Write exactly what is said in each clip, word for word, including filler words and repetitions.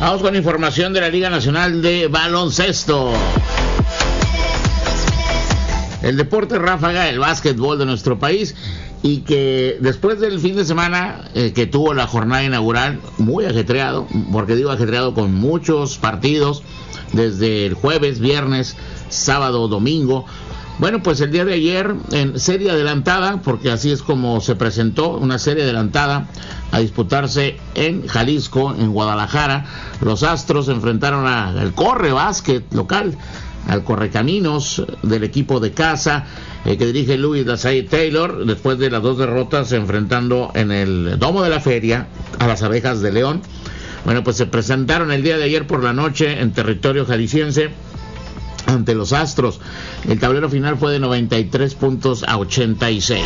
Vamos con información de la Liga Nacional de Baloncesto. El deporte ráfaga, el básquetbol de nuestro país, y que después del fin de semana eh, que tuvo la jornada inaugural, muy ajetreado, porque digo ajetreado con muchos partidos, desde el jueves, viernes, sábado, domingo. Bueno, pues el día de ayer, en serie adelantada, porque así es como se presentó, una serie adelantada a disputarse en Jalisco, en Guadalajara, los Astros enfrentaron al Corre Básquet local, al Correcaminos del equipo de casa, eh, que dirige Luis Lasalle Taylor, después de las dos derrotas enfrentando en el Domo de la Feria a las Abejas de León. Bueno, pues se presentaron el día de ayer por la noche en territorio jalisciense ante los Astros. El tablero final fue de noventa y tres puntos a ochenta y seis.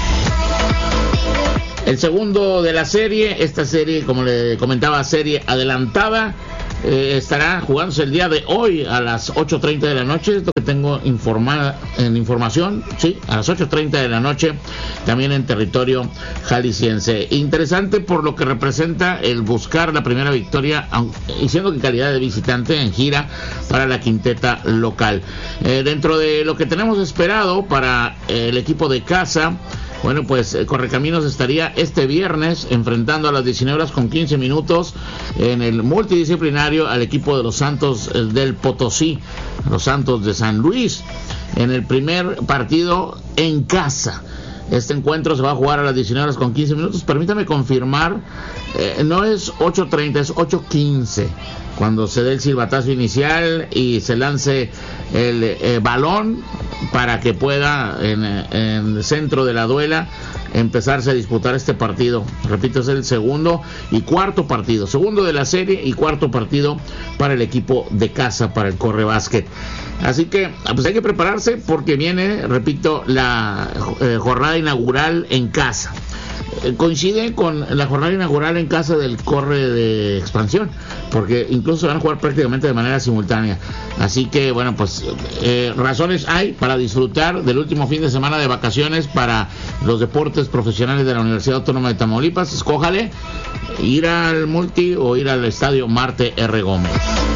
El segundo de la serie, esta serie, como le comentaba, serie adelantada, eh, estará jugándose el día de hoy a las ocho treinta de la noche, esto que tengo informada en información, sí, a las ocho treinta de la noche, también en territorio jalisciense. Interesante por lo que representa el buscar la primera victoria, y siendo que calidad de visitante en gira para la quinteta local. Eh, dentro de lo que tenemos esperado para eh, el equipo de casa, bueno, pues Correcaminos estaría este viernes enfrentando a las diecinueve horas con quince minutos en el multidisciplinario al equipo de los Santos del Potosí, los Santos de San Luis, en el primer partido en casa. Este encuentro se va a jugar a las diecinueve horas con quince minutos. Permítame confirmar, eh, no es ocho treinta, es ocho quince. Cuando se dé el silbatazo inicial y se lance el eh, balón para que pueda en, en el centro de la duela empezarse a disputar este partido. Repito, es el segundo y cuarto partido, segundo de la serie y cuarto partido para el equipo de casa, para el Corre Básquet. Así que pues hay que prepararse porque viene, repito, la eh, jornada inaugural en casa. Coincide con la jornada inaugural en casa del Corre de Expansión, porque incluso se van a jugar prácticamente de manera simultánea. Así que bueno, pues eh, razones hay para disfrutar del último fin de semana de vacaciones para los deportes profesionales de la Universidad Autónoma de Tamaulipas. Escójale ir al multi o ir al estadio Marte R. Gómez.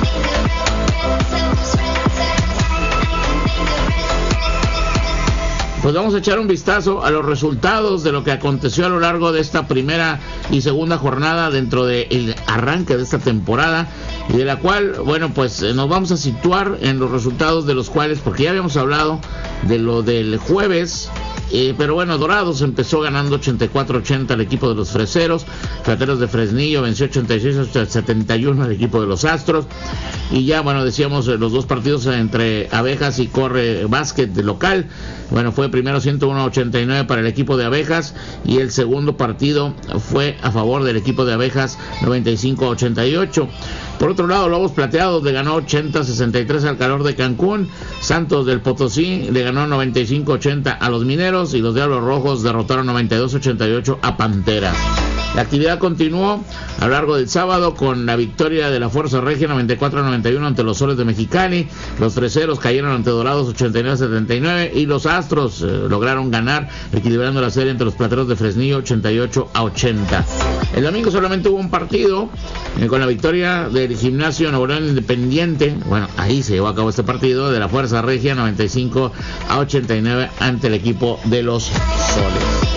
Pues vamos a echar un vistazo a los resultados de lo que aconteció a lo largo de esta primera y segunda jornada dentro del arranque de esta temporada, y de la cual, bueno, pues nos vamos a situar en los resultados de los cuales, porque ya habíamos hablado de lo del jueves, eh, pero bueno, Dorados empezó ganando ochenta y cuatro a ochenta al equipo de los Freseros, Plateros de Fresnillo venció ochenta y seis a setenta y uno al equipo de los Astros, y ya, bueno, decíamos los dos partidos entre Abejas y Corre Básquet de local. Bueno, fue primero ciento uno a ochenta y nueve para el equipo de Abejas, y el segundo partido fue a favor del equipo de Abejas, noventa y cinco a ochenta y ocho. Por otro lado, Lobos Plateados le ganó ochenta a sesenta y tres al Calor de Cancún, Santos del Potosí le ganó noventa y cinco a ochenta a los Mineros, y los Diablos Rojos derrotaron noventa y dos a ochenta y ocho a Panteras. La actividad continuó a lo largo del sábado con la victoria de la Fuerza Regia noventa y cuatro a noventa y uno ante los Soles de Mexicali. Los Freseros cayeron ante Dorados ochenta y nueve a setenta y nueve, y los Astros eh, lograron ganar, equilibrando la serie entre los Plateros de Fresnillo ochenta y ocho a ochenta. El domingo solamente hubo un partido eh, con la victoria del Gimnasio Nuevo León Independiente. Bueno, ahí se llevó a cabo este partido de la Fuerza Regia noventa y cinco a ochenta y nueve ante el equipo de los Soles.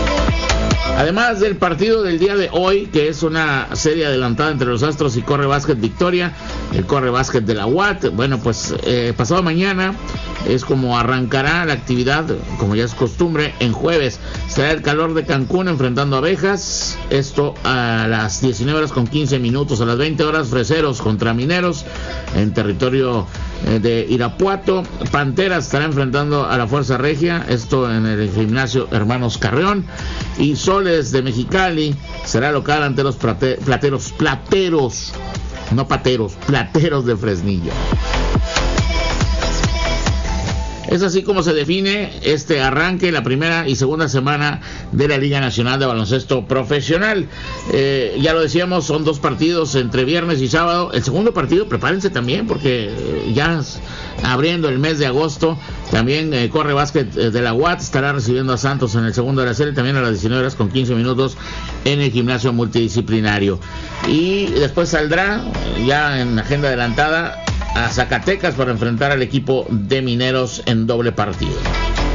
Además del partido del día de hoy, que es una serie adelantada entre los Astros y Corre Básquet Victoria, el Corre Básquet de la U A T, bueno, pues eh, pasado mañana es como arrancará la actividad, como ya es costumbre, en jueves. Será el Calor de Cancún enfrentando a Abejas, esto a las diecinueve horas con quince minutos, a las veinte horas Freseros contra Mineros en territorio eh, de Irapuato. Panteras estará enfrentando a la Fuerza Regia, esto en el gimnasio Hermanos Carreón, y Soles de Mexicali será local ante los plate, plateros, plateros, no pateros, plateros de Fresnillo. Es así como se define este arranque, la primera y segunda semana de la Liga Nacional de Baloncesto Profesional. Eh, ya lo decíamos, son dos partidos entre viernes y sábado. El segundo partido, prepárense también, porque ya abriendo el mes de agosto, también eh, Corre Básquet de la U A T estará recibiendo a Santos en el segundo de la serie, también a las diecinueve horas con quince minutos en el gimnasio multidisciplinario. Y después saldrá, ya en agenda adelantada, a Zacatecas para enfrentar al equipo de Mineros en doble partido.